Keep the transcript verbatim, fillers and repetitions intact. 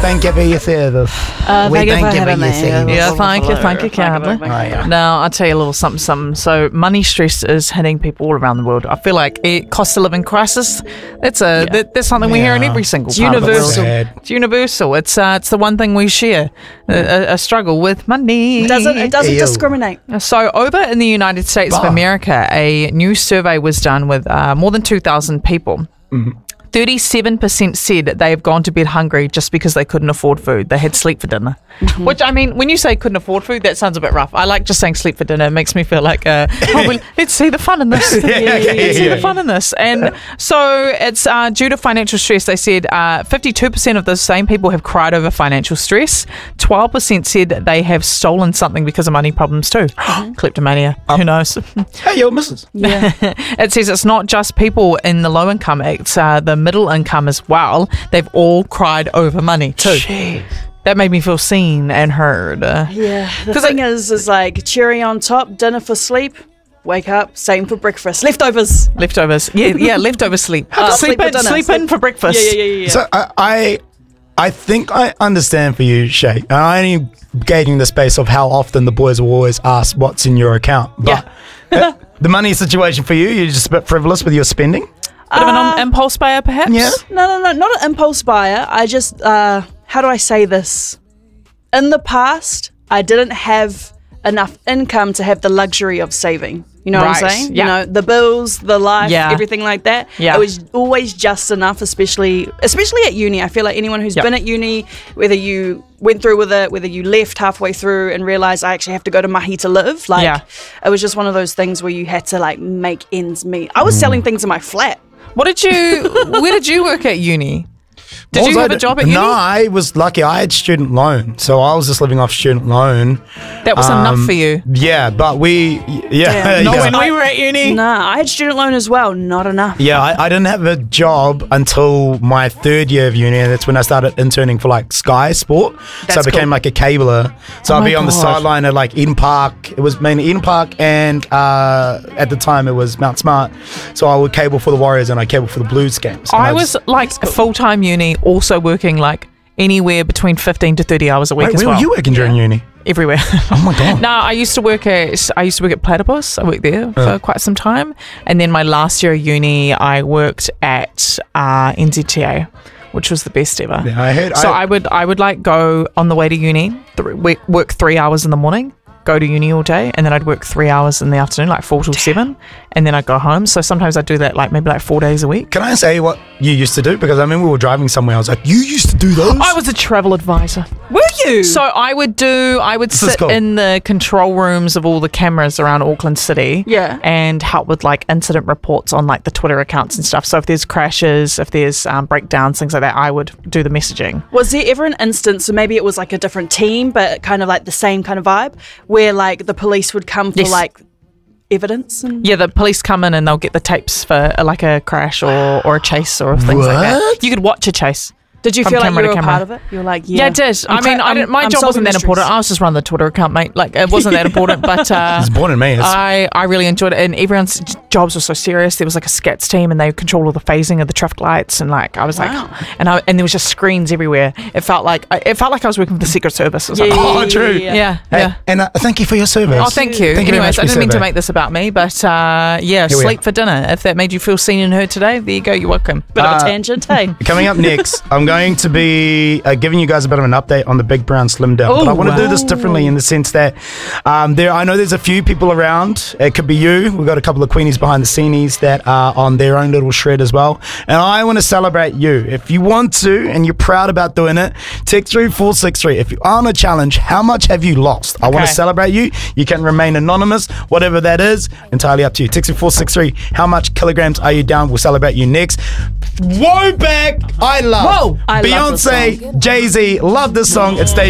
thank you for your service. Uh, we thank you thank for you for having your me. service. Yeah, thank you, thank you, Cowboy. Oh, yeah. Now, I'll tell you a little something, something. So, money stress is hitting people all around the world. I feel like it, cost of living crisis, that's a Yeah. that, that's something we hear in Yeah. every single It's part universal. of the world. Sad. It's universal. It's uh, it's the one thing we share, a, a, a struggle with money. It doesn't, it doesn't Ew. discriminate. So, over in the United States of Bah. America, a new survey was done with uh, more than two thousand people. thirty-seven percent said that they have gone to bed hungry just because they couldn't afford food. They had sleep for dinner. Which, I mean, when you say couldn't afford food, that sounds a bit rough. I like just saying sleep for dinner. It makes me feel like, uh, oh, well, let's see the fun in this. Yeah, yeah, let's yeah, see yeah. the fun in this. And so it's uh, due to financial stress. They said uh, fifty-two percent of those same people have cried over financial stress. twelve percent said that they have stolen something because of money problems too. Kleptomania. Who knows? Hey, yo, missus. Yeah. It says it's not just people in the low income, it's uh, the middle income as well. They've all cried over money too. Jeez. That made me feel seen and heard. Uh, Yeah. The 'Cause thing is, is like cherry on top, dinner for sleep, wake up, same for breakfast. Leftovers. leftovers. Yeah, yeah, leftover sleep. Uh, sleep sleep for in, dinner. sleep in Sleep- for breakfast. Yeah, yeah, yeah, yeah. So I, I, I think I understand for you, Shay. And I'm only gauging the space of how often the boys will always ask what's in your account. But uh, the money situation for you, you're just a bit frivolous with your spending. Bit of an Uh, um, impulse buyer, perhaps? Yeah. No, no, no, not an impulse buyer. I just, uh, how do I say this? In the past, I didn't have enough income to have the luxury of saving. You know what I'm Right, saying? yeah. You know, the bills, the life, Yeah. everything like that. Yeah. It was always just enough, especially especially at uni. I feel like anyone who's Yep. been at uni, whether you went through with it, whether you left halfway through and realized I actually have to go to mahi to live, like Yeah. it was just one of those things where you had to like make ends meet. I was Mm. selling things in my flat. What did you, where did you work at uni? Did What you was have I a do- job at uni? No, I was lucky. I had student loan, so I was just living off student loan. That was enough Um, for you. Yeah, but we, y- yeah, Yeah. Not yeah. when we were at uni. Nah, I had student loan as well. Not enough. Yeah, I, I didn't have a job until my third year of uni, and that's when I started interning for like Sky Sport. so That's I became cool. like a cabler. So Oh I'd my be on the God. sideline at like Eden Park. It was mainly Eden Park, and uh, at the time it was Mount Smart. So I would cable for the Warriors and I cable for the Blues games. And I was like full time uni, also working like anywhere between fifteen to thirty hours a week Wait, as where well. were you working during uni? Everywhere. Oh my god. No, I used to work at I used to work at Platypus. I worked there for Uh. quite some time, and then my last year of uni, I worked at uh, N Z T A, which was the best ever. Yeah, I heard. So I, would I would like go on the way to uni, th- work, work three hours in the morning, go to uni all day, and then I'd work three hours in the afternoon, like four till seven, and then I'd go home. So sometimes I'd do that like maybe like four days a week. Can I say what you used to do? Because I remember we were driving somewhere. I was like, you used to do those? I was a travel advisor. Were you? So I would do, I would This is sit cool. in the control rooms of all the cameras around Auckland City. Yeah. And help with like incident reports on like the Twitter accounts and stuff. So if there's crashes, if there's um, breakdowns, things like that, I would do the messaging. Was there ever an instance, so maybe it was like a different team, but kind of like the same kind of vibe, where like the police would come for Yes. like evidence and Yeah, the police come in and they'll get the tapes for uh, like a crash or, or a chase or things like that. What? You could watch a chase. did you From feel like camera you to were a camera. part of it? You were like, Yeah, yeah, I did. I I'm mean, cra- I I'm- didn't, my I'm job solving wasn't that mysteries. important. I was just running the Twitter account, mate. Like, it wasn't that important, but uh, It's born in me. It's, I, I really enjoyed it. And everyone's j- jobs were so serious. There was like a scats team and they controlled all the phasing of the traffic lights. And like, I was Wow. like, and I, and there was just screens everywhere. It felt like, it felt like I was working with the Secret Service or Yeah, something. Oh, true. yeah, Yeah, yeah. yeah. Hey, and uh, thank you for your service. Oh, thank you. Thank you very Anyways, much for I your didn't mean to survey. make this about me, but uh, yeah, Here we sleep are. for dinner. If that made you feel seen and heard today, there you go. You're welcome. Bit of Uh, a tangent, hey? Coming up next, I'm going to be uh, giving you guys a bit of an update on the Big Brown Slim Down. but I Oh, want to do wow. this differently in the sense that um, there, I know there's a few people around. It could be you. We've got a couple of Queenies behind the scenes that are on their own little shred as well. And I want to celebrate you. If you want to and you're proud about doing it, text three four six three. If you are on a challenge, how much have you lost? I want Okay. to celebrate you. You can remain anonymous, whatever that is, entirely up to you. Text three four six three. How much kilograms are you down? We'll celebrate you next. Whoa back, I love. Whoa, I love this Beyonce, song. Jay-Z, love this song. It's Deja